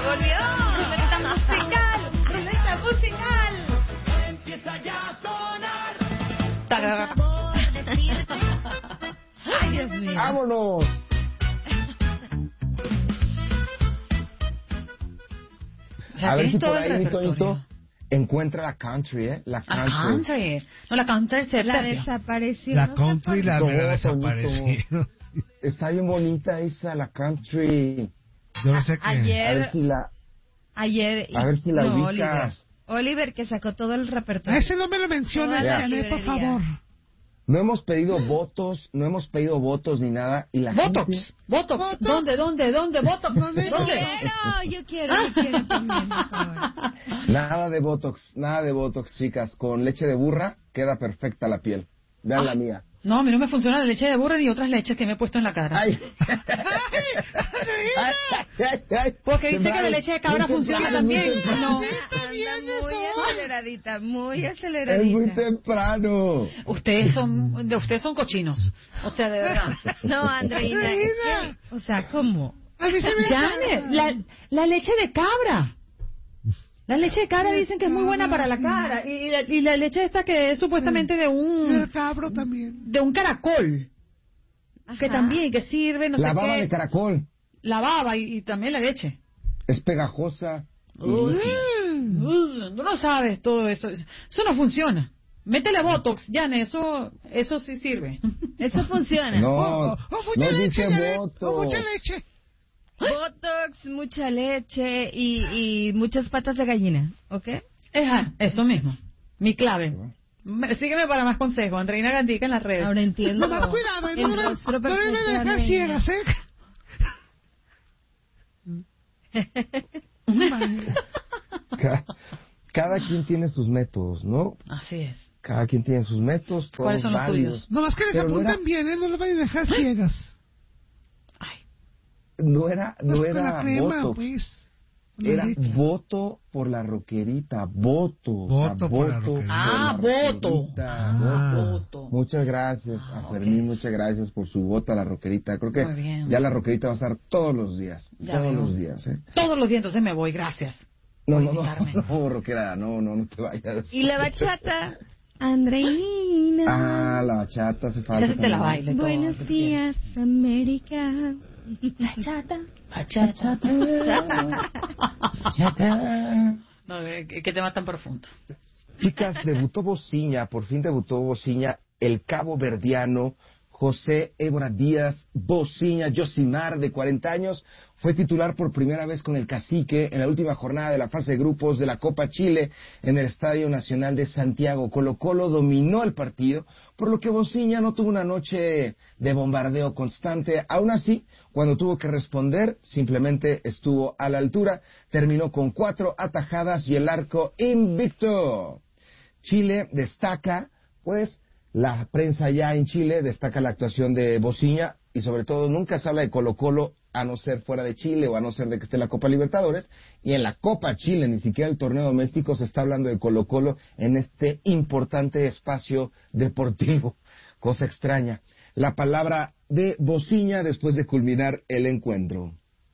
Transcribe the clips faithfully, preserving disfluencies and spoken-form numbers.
volvió. Ruleta musical. Ruleta musical. Empieza ya a sonar. Ay, Dios mío. ¡Vámonos! A ver si por ahí, mi Toñito, encuentra la country, ¿eh? La country. La country. No, la country se La perdió. desapareció. La no country se la No, mera Toñito. desapareció. Está bien bonita esa, la country. Yo no sé qué. A Ayer, ver si la... ayer. A ver si la no, ubicas. Oliver. Oliver que sacó todo el A repertorio. ese no me lo menciones, Toda la Janet, por librería. favor. No hemos pedido votos, no hemos pedido votos ni nada. Y la Botox. gente... Botox. Botox. ¿Dónde, dónde, dónde? Botox. ¿Dónde? Yo quiero, yo quiero, yo quiero también, por favor. Nada de Botox, nada de Botox, chicas. Con leche de burra queda perfecta la piel. Vean Ah. la mía. No, a mí no me funciona la leche de burra ni otras leches que me he puesto en la cara. Ay. Ay, ay, ay. Porque dice que la Temprano, leche de cabra muy funciona temprano, muy también. temprano. No. Anda muy aceleradita, muy Es muy aceleradita. temprano. Ustedes son, de ustedes son cochinos. O sea, de verdad. No, Andreina, es que, o sea, ¿cómo? A mí se me Janet, la, la leche de cabra. La leche de cabra dicen que es muy buena para la cara. Y, y la, y la leche esta que es supuestamente de El un cabro también. de un caracol. Que Ajá. también, que sirve, no La sé baba qué. de caracol La baba y, y también la leche. es pegajosa. y Uy. líquida. Uy, tú no sabes todo eso. Eso no funciona. Métele Botox, Janet, eso, eso sí sirve. Eso funciona. No, O, o mucha no leche, dije Janet, voto. o mucha leche. Botox, mucha leche y, y muchas patas de gallina, ¿ok? Ajá, eso mismo. Mi clave. Me- Sígueme para más consejos. Andreina Gandica en las redes. Ahora entiendo. No más cuidado, eh, no, el me- rostro no debe perfecto de dejar Andreina. ciegas, ¿eh? Ca- Cada quien tiene sus métodos, ¿no? Así es. Cada quien tiene sus métodos, todos ¿Cuáles son los válidos. tuyos? No más que les Pero no apuntan era- bien, ¿eh? No les vayan a dejar ciegas. Ay, No era, Pues no con la era crema, voto. pues. Con la Era leche. voto por la roquerita, voto. o sea, Voto por la roquerita. Ah, por la voto. roquerita, Ah. voto. voto. Muchas gracias Ah, a ok. Fermín, muchas gracias por su voto a la roquerita. Creo que Muy bien. ya la roquerita va a estar todos los días, Ya todos veo. los días, ¿eh? Todos los días, entonces me voy, gracias. No, Por no, no, invitarme. no, roquera, no, no, no te vayas. Y la bachata, Andreina. Ah, la bachata hace falta. Esa sí te la también. baile todo. Buenos si días, América. Bachata, bachata. Bachata. No, eh, qué qué tema tan profundo. Chicas, debutó Bociña, por fin debutó Bociña, el cabo verdiano José Évora Díaz Bociña Yosimar, de cuarenta años, fue titular por primera vez con el Cacique en la última jornada de la fase de grupos de la Copa Chile en el Estadio Nacional de Santiago. Colo Colo dominó el partido, por lo que Bociña no tuvo una noche de bombardeo constante. Aún así, cuando tuvo que responder, simplemente estuvo a la altura, terminó con cuatro atajadas y el arco invicto. Chile destaca, pues, la prensa ya en Chile destaca la actuación de Bociña y sobre todo nunca se habla de Colo Colo a no ser fuera de Chile o a no ser de que esté en la Copa Libertadores, y en la Copa Chile, ni siquiera el torneo doméstico, se está hablando de Colo Colo en este importante espacio deportivo. Cosa extraña. La palabra de Bociña después de culminar el encuentro.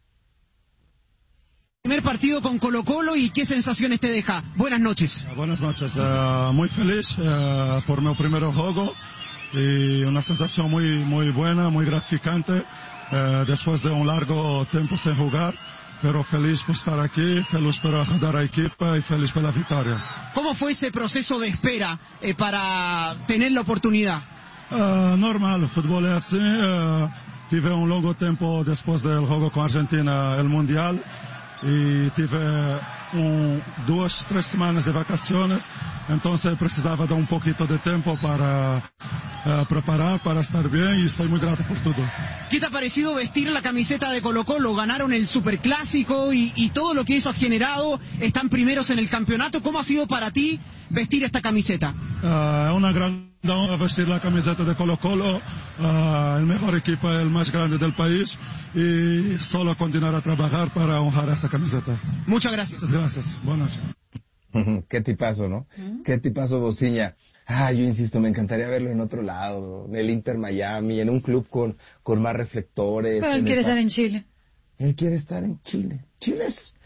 Primer partido con Colo Colo y qué sensaciones te deja. Buenas noches. Buenas noches, uh, muy feliz uh, por mi primer juego y una sensación muy muy buena, muy gratificante uh, después de un largo tiempo sin jugar, pero feliz por estar aquí, feliz por ayudar a la equipa y feliz por la victoria. ¿Cómo fue ese proceso de espera eh, para tener la oportunidad? Uh, normal, el fútbol es así, uh, tive un largo tiempo después del juego con Argentina, el Mundial, y tive un, dos, tres semanas de vacaciones, entonces precisaba de un poquito de tiempo para uh, preparar, para estar bien, y estoy muy grato por todo. ¿Qué te ha parecido vestir la camiseta de Colo Colo? Ganaron el Superclásico y, y todo lo que eso ha generado, están primeros en el campeonato. ¿Cómo ha sido para ti vestir esta camiseta? Uh, una gran honra vestir la camiseta de Colo Colo, uh, el mejor equipo, el más grande del país, y solo continuar a trabajar para honrar esa camiseta. Muchas gracias. Muchas gracias. Buenas noches. Qué tipazo, ¿no? Qué tipazo Bociña. Ah, yo insisto, me encantaría verlo en otro lado, en el Inter Miami, en un club con, con más reflectores. Pero él en quiere el- estar en Chile. Él quiere estar en Chile. Chile es,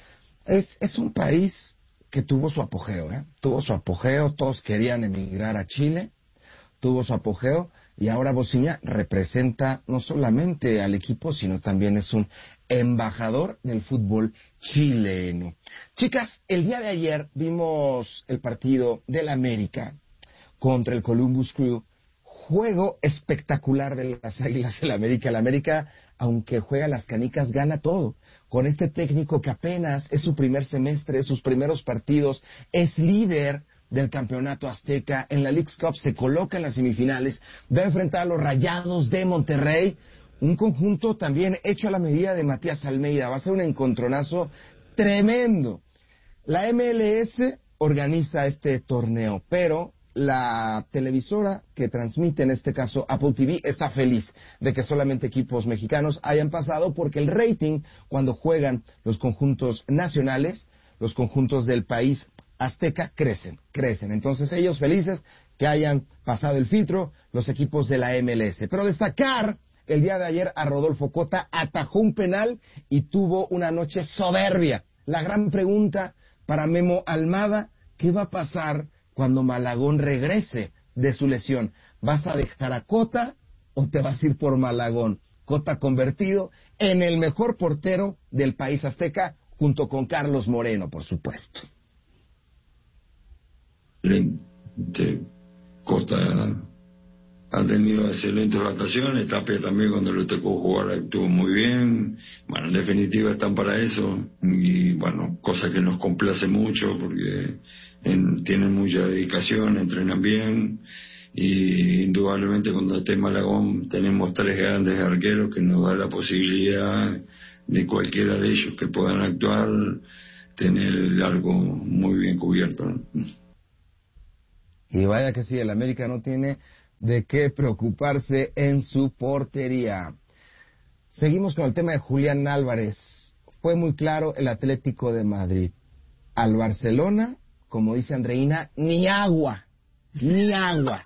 Es, es un país que tuvo su apogeo, ¿eh? Tuvo su apogeo, todos querían emigrar a Chile, tuvo su apogeo, y ahora Bociña representa no solamente al equipo, sino también es un embajador del fútbol chileno. Chicas, el día de ayer vimos el partido del América contra el Columbus Crew. Juego espectacular de las Águilas del América. El América, aunque juega las canicas, gana todo. Con este técnico que apenas es su primer semestre, sus primeros partidos, es líder del campeonato azteca. En la Leagues Cup se coloca en las semifinales. Va a enfrentar a los Rayados de Monterrey. Un conjunto también hecho a la medida de Matías Almeida. Va a ser un encontronazo tremendo. La M L S organiza este torneo, pero la televisora que transmite, en este caso Apple T V, está feliz de que solamente equipos mexicanos hayan pasado, porque el rating cuando juegan los conjuntos nacionales, los conjuntos del país azteca, crecen, crecen. Entonces ellos felices que hayan pasado el filtro los equipos de la M L S. Pero destacar el día de ayer a Rodolfo Cota, atajó un penal y tuvo una noche soberbia. La gran pregunta para Memo Almada: ¿qué va a pasar cuando Malagón regrese de su lesión? ¿Vas a dejar a Cota o te vas a ir por Malagón? Cota convertido en el mejor portero del país azteca, junto con Carlos Moreno, por supuesto. Excelente. Cota ha tenido excelentes vacaciones. Tapia también, cuando le tocó jugar, estuvo muy bien. Bueno, en definitiva están para eso, y bueno, cosa que nos complace mucho porque en, tienen mucha dedicación, entrenan bien, y indudablemente cuando esté Malagón tenemos tres grandes arqueros que nos da la posibilidad de cualquiera de ellos que puedan actuar, tener el arco muy bien cubierto, ¿no? Y vaya que sí, el América no tiene de qué preocuparse en su portería. Seguimos con el tema de Julián Álvarez. Fue muy claro el Atlético de Madrid. Al Barcelona, como dice Andreina, ni agua, ni agua.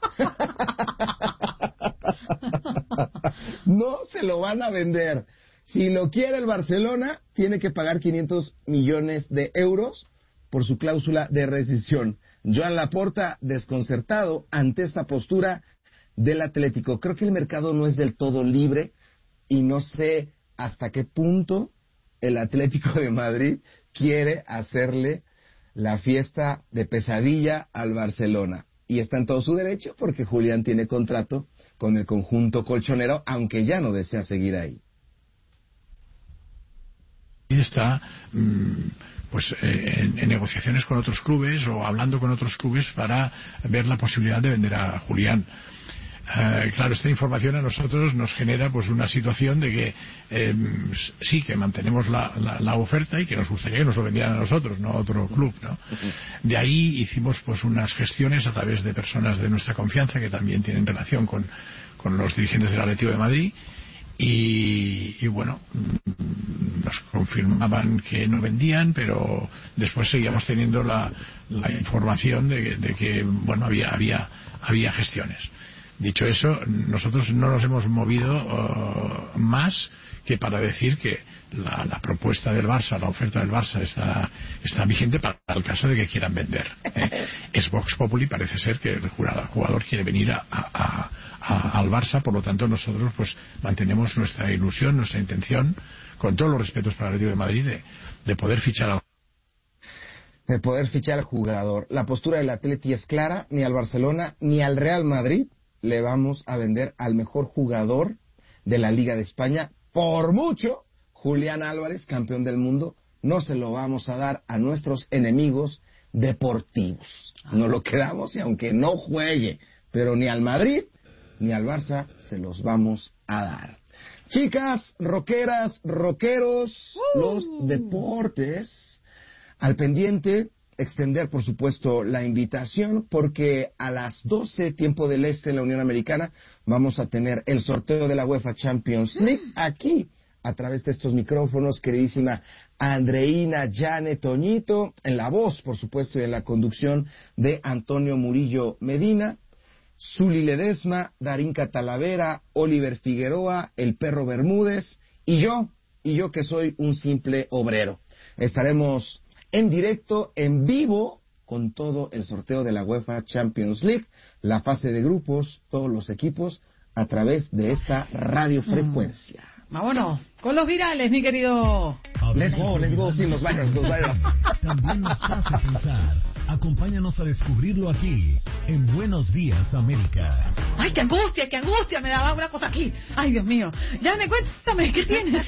No se lo van a vender. Si lo quiere el Barcelona, tiene que pagar quinientos millones de euros por su cláusula de rescisión. Joan Laporta, desconcertado ante esta postura del Atlético. Creo que el mercado no es del todo libre y no sé hasta qué punto el Atlético de Madrid quiere hacerle la fiesta de pesadilla al Barcelona. Y está en todo su derecho, porque Julián tiene contrato con el conjunto colchonero, aunque ya no desea seguir ahí. Y está mmm, pues eh, en, en negociaciones con otros clubes o hablando con otros clubes para ver la posibilidad de vender a Julián. Uh, claro, esta información a nosotros nos genera pues una situación de que eh, sí, que mantenemos la, la, la oferta y que nos gustaría que nos lo vendieran a nosotros, no a otro club, ¿no? De ahí hicimos pues unas gestiones a través de personas de nuestra confianza que también tienen relación con, con los dirigentes del Atlético de Madrid. Y, y bueno, nos confirmaban que no vendían, pero después seguíamos teniendo la, la información de, de que bueno había había había gestiones. Dicho eso, nosotros no nos hemos movido uh, más que para decir que la, la propuesta del Barça, la oferta del Barça está, está vigente para el caso de que quieran vender. ¿eh? Es Vox Populi, parece ser que el jugador quiere venir a, a, a, al Barça, por lo tanto nosotros pues mantenemos nuestra ilusión, nuestra intención, con todos los respetos para el Atlético de Madrid, de, de poder fichar al de poder fichar al jugador. La postura del Atleti es clara: ni al Barcelona ni al Real Madrid le vamos a vender al mejor jugador de la Liga de España. Por mucho, Julián Álvarez, campeón del mundo, no se lo vamos a dar a nuestros enemigos deportivos. Nos lo quedamos, y aunque no juegue, pero ni al Madrid ni al Barça se los vamos a dar. Chicas, rockeras, rockeros, uh. los deportes al pendiente. Extender, por supuesto, la invitación, porque a las doce, tiempo del este en la Unión Americana, vamos a tener el sorteo de la UEFA Champions League aquí, a través de estos micrófonos, queridísima Andreina, Yane, Toñito, en la voz, por supuesto, y en la conducción de Antonio Murillo Medina, Zuli Ledesma, Darinka Talavera, Oliver Figueroa, el Perro Bermúdez, y yo, y yo que soy un simple obrero. estaremos en directo, en vivo, con todo el sorteo de la UEFA Champions League, la fase de grupos, todos los equipos, a través de esta radiofrecuencia. Mm. Vámonos con los virales, mi querido. Let's go, let's go, sí, los virals, los virals. También nos hace pensar. Acompáñanos a descubrirlo aquí, en Buenos Días, América. Ay, qué angustia, qué angustia, me daba una cosa aquí. Ay, Dios mío. Ya me cuéntame, ¿qué tienes?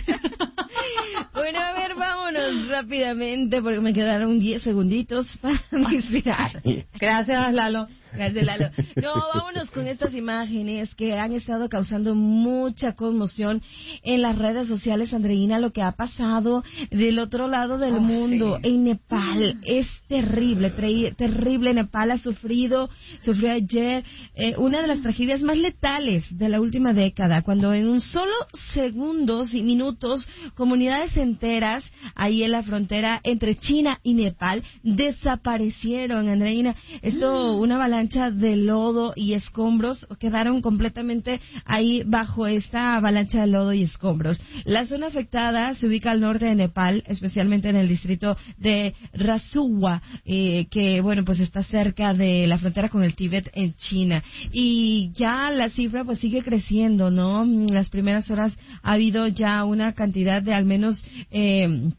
Bueno, a ver, vámonos rápidamente porque me quedaron diez segunditos para mis virales. Gracias, Lalo. Gracias, Lalo. No, vámonos con estas imágenes que han estado causando mucha conmoción en las redes sociales, Andreina, lo que ha pasado del otro lado del oh, mundo, sí. en Nepal. Es terrible, tre- terrible. Nepal ha sufrido, sufrió ayer eh, una de las tragedias más letales de la última década, cuando en un solo segundos y minutos, comunidades enteras ahí en la frontera entre China y Nepal desaparecieron, Andreina. Esto, una avalancha de lodo y escombros quedaron completamente ahí bajo esta avalancha de lodo y escombros. La zona afectada se ubica al norte de Nepal, especialmente en el distrito de Rasuwa, eh, que bueno, pues está cerca de la frontera con el Tíbet en China. Y ya la cifra pues sigue creciendo, ¿no? En las primeras horas ha habido ya una cantidad de al menos eh,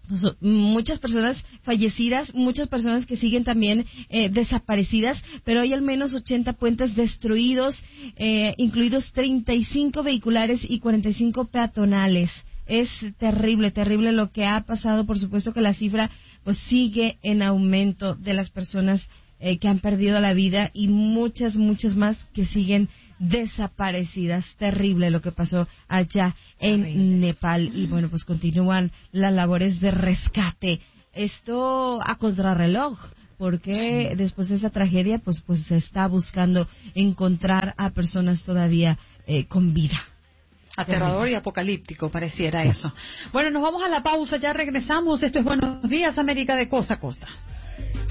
muchas personas fallecidas, muchas personas que siguen también eh, desaparecidas, pero hay al menos ochenta puentes destruidos, eh, incluidos treinta y cinco vehiculares y cuarenta y cinco peatonales. Es terrible, terrible lo que ha pasado. Por supuesto que la cifra pues sigue en aumento de las personas eh, que han perdido la vida y muchas, muchas más que siguen desaparecidas. Terrible lo que pasó allá en terrible. Nepal. Y bueno, pues continúan las labores de rescate. Esto a contrarreloj, porque sí. después de esa tragedia, pues pues se está buscando encontrar a personas todavía eh, con vida. Aterrador y apocalíptico pareciera eso. Bueno, nos vamos a la pausa, ya regresamos. Esto es Buenos Días, América, de costa a costa.